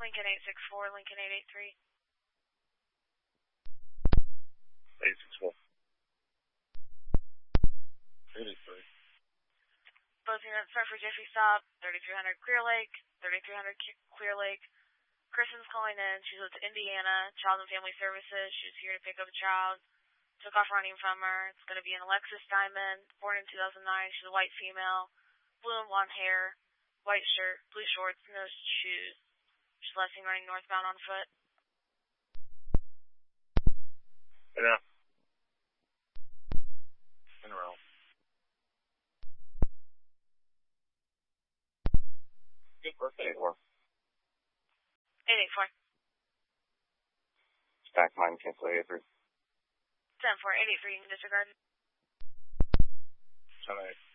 Lincoln 864, Lincoln 883. 864. 83. Both units start for Jiffy Stop, 3300 Clear Lake, 3300 Clear Lake. Kristen's calling in. She's with Indiana Child and Family Services. She's here to pick up a child. Took off running from her. It's going to be an Alexis Diamond, born in 2009. She's a white female, blue and blonde hair, white shirt, blue shorts, no shoes. She's last seen running northbound on foot. Yeah. In a row. Good birthday, 84. 884. Stack mine, cancel 883. 10-4, 883, you can disregard. 10-8.